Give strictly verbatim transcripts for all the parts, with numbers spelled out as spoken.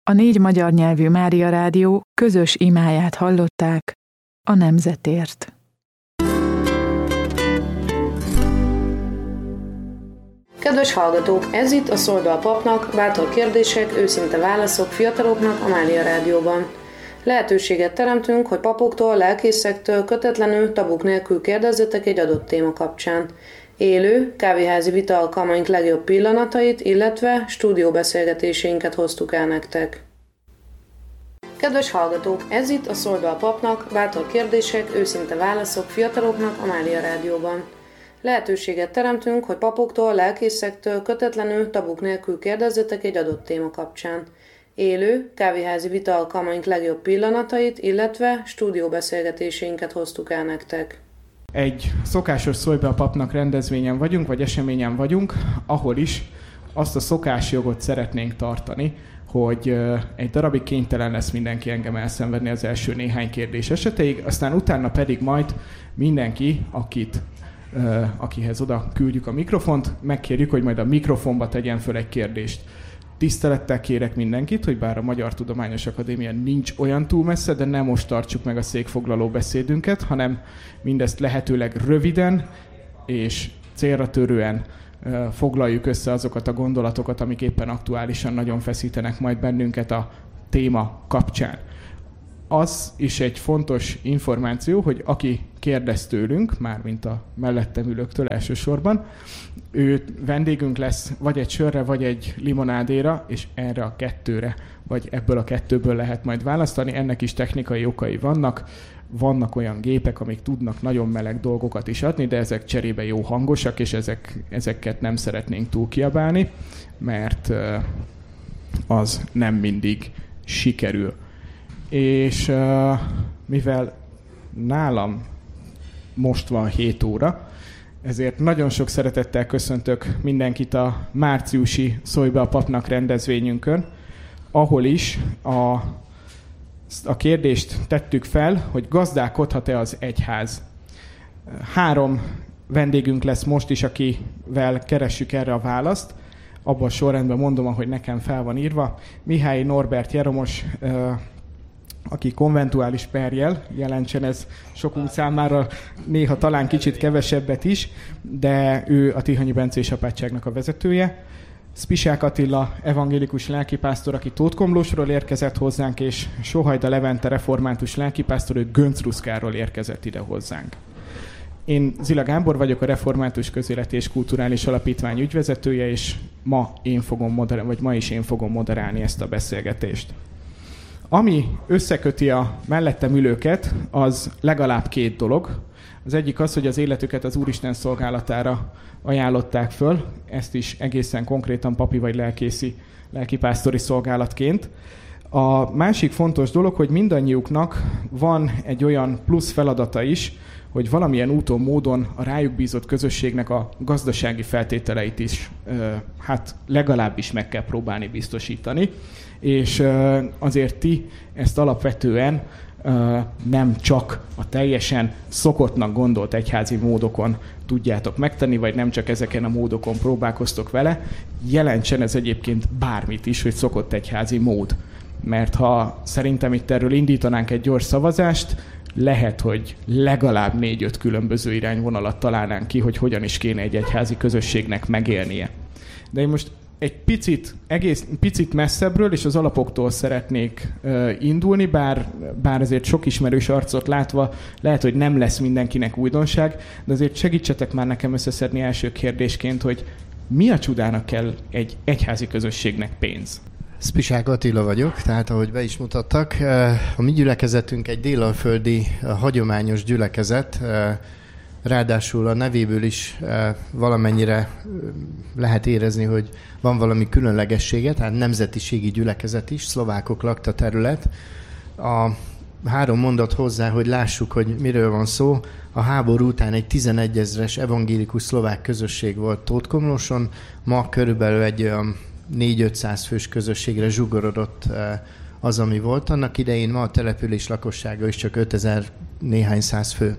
A négy magyar nyelvű Mária Rádió közös imáját hallották a nemzetért. Kedves hallgatók, ez itt a Szóld be a papnak, bátor kérdések, őszinte válaszok fiataloknak a Mária Rádióban. Lehetőséget teremtünk, hogy papoktól, lelkészektől kötetlenül, tabuk nélkül kérdezzetek egy adott téma kapcsán. Élő, kávéházi vita alkalmaink legjobb pillanatait, illetve stúdióbeszélgetéseinket hoztuk el nektek. Kedves hallgatók, ez itt a Szóld be a papnak, bátor kérdések, őszinte válaszok fiataloknak a Mária Rádióban. Lehetőséget teremtünk, hogy papoktól, lelkészektől kötetlenül, tabuk nélkül kérdezzetek egy adott téma kapcsán. Élő, kávéházi vita alkalmaink legjobb pillanatait, illetve stúdióbeszélgetéseinket hoztuk el nektek. Egy szokásos Szólj be a papnak rendezvényen vagyunk, vagy eseményen vagyunk, ahol is azt a szokásjogot szeretnénk tartani, hogy egy darabig kénytelen lesz mindenki engem elszenvedni az első néhány kérdés esetéig, aztán utána pedig majd mindenki, akit, akihez oda küldjük a mikrofont, megkérjük, hogy majd a mikrofonba tegyen föl egy kérdést. Tisztelettel kérek mindenkit, hogy bár a Magyar Tudományos Akadémia nincs olyan túl messze, de nem most tartsuk meg a székfoglaló beszédünket, hanem mindezt lehetőleg röviden és célra törően uh, foglaljuk össze azokat a gondolatokat, amik éppen aktuálisan nagyon feszítenek majd bennünket a téma kapcsán. Az is egy fontos információ, hogy aki kérdez tőlünk, mármint a mellettem ülőktől elsősorban, ő vendégünk lesz vagy egy sörre, vagy egy limonádéra, és erre a kettőre, vagy ebből a kettőből lehet majd választani. Ennek is technikai okai vannak. Vannak olyan gépek, amik tudnak nagyon meleg dolgokat is adni, de ezek cserébe jó hangosak, és ezek, ezeket nem szeretnénk túl kiabálni, mert az nem mindig sikerül. És uh, mivel nálam most van hét óra, ezért nagyon sok szeretettel köszöntök mindenkit a márciusi Szólj be a papnak rendezvényünkön, ahol is a, a kérdést tettük fel, hogy gazdálkodhat-e az egyház. Három vendégünk lesz most is, akivel keressük erre a választ. Abban a sorrendben mondom, ahogy nekem fel van írva. Mihályi Norbert Jeromos, aki konventuális perjel, jelentsen ez sokunk számára néha talán kicsit kevesebbet is, de ő a Tihanyi Bencés apátságnak a vezetője. Spisák Attila, evangélikus lelkipásztor, aki Tótkomlósról érkezett hozzánk, és Sohajda Levente református lelkipásztor, ő Göncruszkáról érkezett ide hozzánk. Én Zila Gábor vagyok, a Református Közéleti és Kulturális Alapítvány ügyvezetője, és ma, én fogom moderálni, vagy ma is én fogom moderálni ezt a beszélgetést. Ami összeköti a mellettem ülőket, az legalább két dolog. Az egyik az, hogy az életüket az Úristen szolgálatára ajánlották föl, ezt is egészen konkrétan papi vagy lelkészi, lelkipásztori szolgálatként. A másik fontos dolog, hogy mindannyiuknak van egy olyan plusz feladata is, hogy valamilyen úton, módon a rájuk bízott közösségnek a gazdasági feltételeit is hát legalábbis meg kell próbálni biztosítani. És azért ti ezt alapvetően nem csak a teljesen szokottnak gondolt egyházi módokon tudjátok megtenni, vagy nem csak ezeken a módokon próbálkoztok vele. Jelentsen ez egyébként bármit is, hogy szokott egyházi mód. Mert ha szerintem itt erről indítanánk egy gyors szavazást, lehet, hogy legalább négy-öt különböző irányvonalat találnánk ki, hogy hogyan is kéne egy egyházi közösségnek megélnie. De én most egy picit, egész, picit messzebbről és az alapoktól szeretnék uh, indulni, bár, bár azért sok ismerős arcot látva lehet, hogy nem lesz mindenkinek újdonság, de azért segítsetek már nekem összeszedni első kérdésként, hogy mi a csodának kell egy egyházi közösségnek pénz? Spisák Attila vagyok, tehát ahogy be is mutattak, a mi gyülekezetünk egy délalföldi hagyományos gyülekezet, ráadásul a nevéből is valamennyire lehet érezni, hogy van valami különlegessége, tehát nemzetiségi gyülekezet is, szlovákok lakta terület. A három mondat hozzá, hogy lássuk, hogy miről van szó. A háború után egy tizenegyezres evangélikus szlovák közösség volt Tótkomlóson, ma körülbelül egy olyan négy-ötszáz fős közösségre zsugorodott az, ami volt. Annak idején ma a település lakossága is csak ötezer néhány száz fő.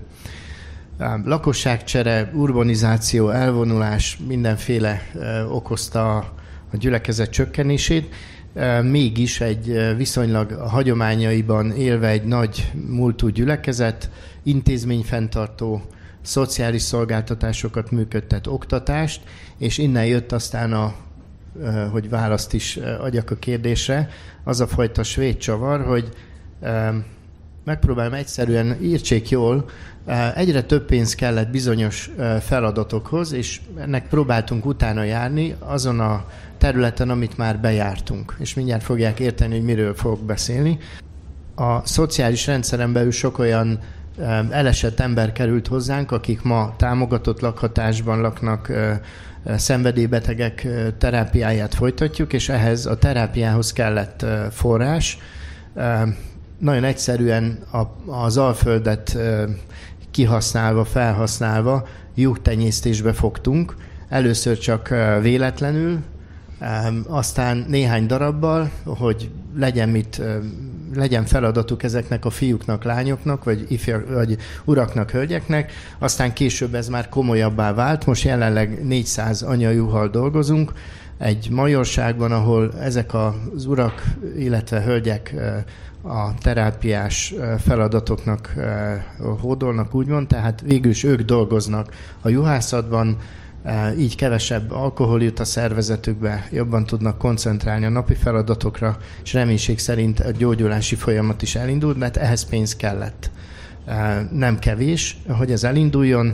Lakosságcsere, urbanizáció, elvonulás mindenféle okozta a gyülekezet csökkenését. mégis egy viszonylag hagyományaiban élve egy nagy múltú gyülekezet, intézményfenntartó, szociális szolgáltatásokat működtet, oktatást, és innen jött aztán a, hogy választ is adjak a kérdésre, az a fajta svéd csavar, hogy megpróbálom egyszerűen, írtsék jól, egyre több pénz kellett bizonyos feladatokhoz, és ennek próbáltunk utána járni azon a területen, amit már bejártunk. És mindjárt fogják érteni, hogy miről fogok beszélni. A szociális rendszeren belül sok olyan elesett ember került hozzánk, akik ma támogatott lakhatásban laknak, szenvedélybetegek terápiáját folytatjuk, és ehhez a terápiához kellett forrás. Nagyon egyszerűen az Alföldet kihasználva, felhasználva juhtenyésztésbe fogtunk. Először csak véletlenül, aztán néhány darabbal, hogy legyen, mit, legyen feladatuk ezeknek a fiúknak, lányoknak, vagy, ifja, vagy uraknak, hölgyeknek, aztán később ez már komolyabbá vált. Most jelenleg négyszáz anyajuhal dolgozunk egy majorságban, ahol ezek az urak, illetve hölgyek a terápiás feladatoknak hódolnak, úgymond, tehát végül is ők dolgoznak a juhászatban, így kevesebb alkohol jut a szervezetükbe, jobban tudnak koncentrálni a napi feladatokra, és reménység szerint a gyógyulási folyamat is elindult, mert ehhez pénz kellett. Nem kevés, hogy ez elinduljon,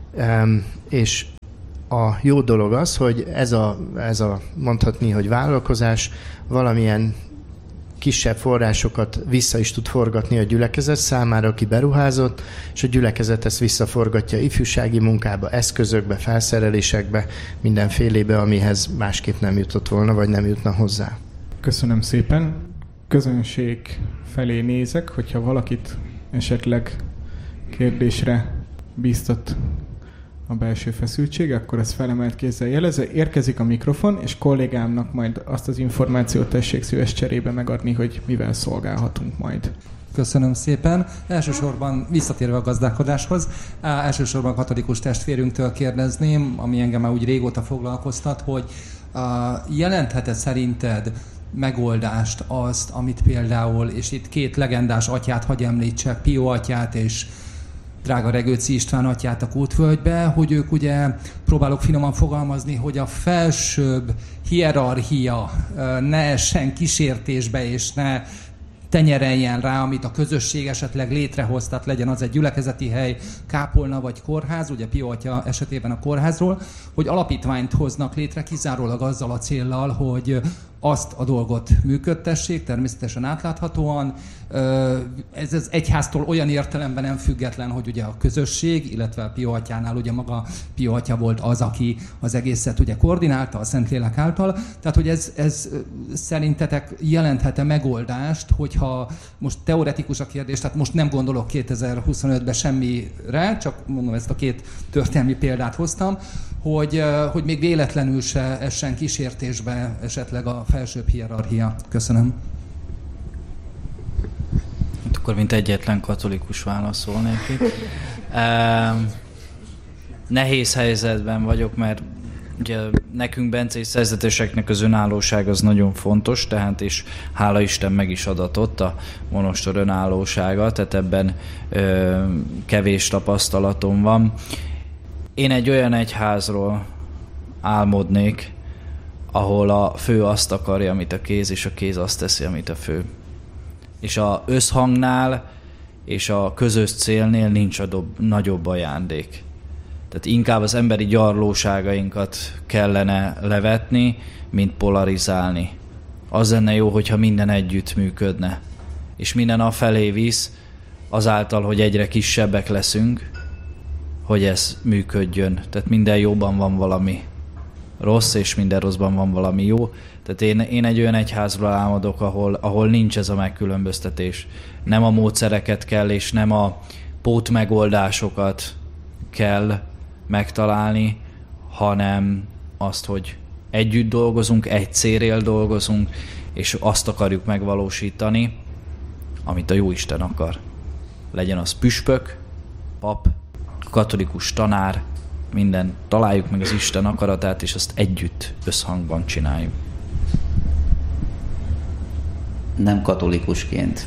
és a jó dolog az, hogy ez a, ez a mondhatni, hogy vállalkozás valamilyen kisebb forrásokat vissza is tud forgatni a gyülekezet számára, aki beruházott, és a gyülekezet ezt visszaforgatja ifjúsági munkába, eszközökbe, felszerelésekbe, mindenfélébe, amihez másképp nem jutott volna, vagy nem jutna hozzá. Köszönöm szépen. Közönség felé nézek, hogyha valakit esetleg kérdésre bíztat a belső feszültség, akkor ez felemelt kézzel jelezze. Érkezik a mikrofon, és kollégámnak majd azt az információt tessék szíves cserébe megadni, hogy mivel szolgálhatunk majd. Köszönöm szépen. Elsősorban visszatérve a gazdálkodáshoz, elsősorban katolikus testvérünktől kérdezném, ami engem már úgy régóta foglalkoztat, hogy jelenthet-e szerinted megoldást azt, amit például, és itt két legendás atyát hagy említsek, Pio atyát és drága Regőci István atyát a Kútvölgybe, hogy ők ugye, próbálok finoman fogalmazni, hogy a felsőbb hierarchia ne essen kísértésbe, és ne tenyereljen rá, amit a közösség esetleg létrehoztat, legyen az egy gyülekezeti hely, kápolna vagy kórház, ugye Pio atya esetében a kórházról, hogy alapítványt hoznak létre kizárólag azzal a céllal, hogy azt a dolgot működtessék, természetesen átláthatóan. Ez az egyháztól olyan értelemben nem független, hogy ugye a közösség, illetve a Pio atyánál ugye maga Pio atya volt az, aki az egészet ugye koordinálta a Szentlélek által. Tehát, hogy ez, ez szerintetek jelenthet-e megoldást, hogyha most teoretikus a kérdés, tehát most nem gondolok kétezer-huszonötben semmire, csak mondom, ezt a két történelmi példát hoztam, hogy, hogy még véletlenül se essen kísértésbe esetleg a felsőbb hierarchia. Köszönöm. Akkor mint egyetlen katolikus válaszolnék itt. Nehéz helyzetben vagyok, mert ugye nekünk bencés szerzeteseknek az önállóság az nagyon fontos, tehát és hála Isten meg is adatott a monostor önállósága, tehát ebben ö, kevés tapasztalatom van. Én egy olyan egyházról álmodnék, ahol a fő azt akarja, amit a kéz, és a kéz azt teszi, amit a fő. És a összhangnál és a közös célnél nincs a dob, nagyobb ajándék. Tehát inkább az emberi gyarlóságainkat kellene levetni, mint polarizálni. Az lenne jó, hogyha minden együtt működne. És minden afelé visz, azáltal, hogy egyre kisebbek leszünk, hogy ez működjön. Tehát minden jóban van valami rossz, és minden rosszban van valami jó. Tehát én, én egy olyan egyházról álmodok, ahol, ahol nincs ez a megkülönböztetés. Nem a módszereket kell, és nem a pótmegoldásokat kell megtalálni, hanem azt, hogy együtt dolgozunk, egy célért dolgozunk, és azt akarjuk megvalósítani, amit a Jóisten akar. Legyen az püspök, pap, katolikus tanár, minden. Találjuk meg az Isten akaratát, és azt együtt összhangban csináljuk. nem katolikusként.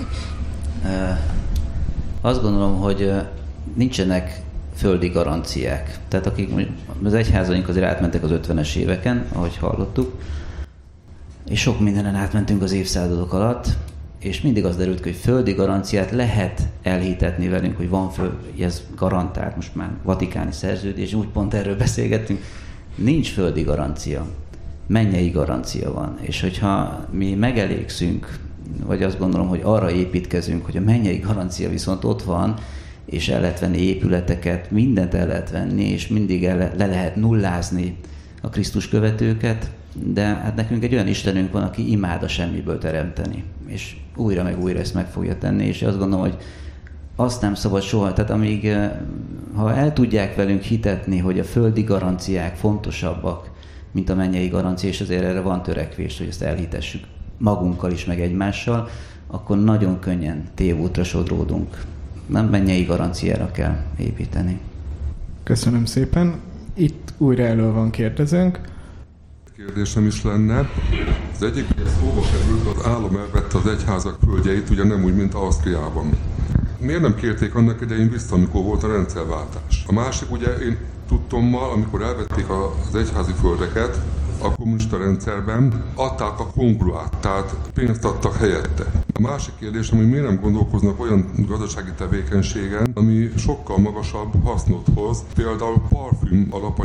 Azt gondolom, hogy nincsenek földi garanciák. Tehát akik, az egyházaink azért átmentek az ötvenes éveken, ahogy hallottuk, és sok mindenen átmentünk az évszázadok alatt, és mindig az derült ki, hogy földi garanciát lehet elhitetni velünk, hogy van föl, ez garantált, most már vatikáni szerződés, úgy pont erről beszélgettünk. Nincs földi garancia, mennyei garancia van. És hogyha mi megelégszünk, vagy azt gondolom, hogy arra építkezünk, hogy a mennyei garancia viszont ott van, és el lehet venni épületeket, mindent el lehet venni, és mindig el, le lehet nullázni a Krisztus követőket, de hát nekünk egy olyan Istenünk van, aki imád a semmiből teremteni, és újra meg újra ezt meg fogja tenni, és azt gondolom, hogy azt nem szabad soha, tehát amíg, ha el tudják velünk hitetni, hogy a földi garanciák fontosabbak, mint a mennyei garancia, és azért erre van törekvés, hogy ezt elhitessük magunkkal is, meg egymással, akkor nagyon könnyen tévútra sodródunk. Nem mennyei garanciára kell építeni. Köszönöm szépen. Itt újra elő van kérdezőnk. Kérdésem is lenne. Az egyik, hogy szóba került, az állam elvette az egyházak földjeit, ugye nem úgy, mint Ausztriában. Miért nem kérték annak idején vissza, amikor volt a rendszerváltás? A másik, ugye én tudtommal, amikor elvették az egyházi földeket, a kommunista rendszerben adták a kongruát, tehát pénzt adtak helyette. A másik kérdés, hogy miért nem gondolkoznak olyan gazdasági tevékenységen, ami sokkal magasabb hasznot hoz, például parfüm alapanyag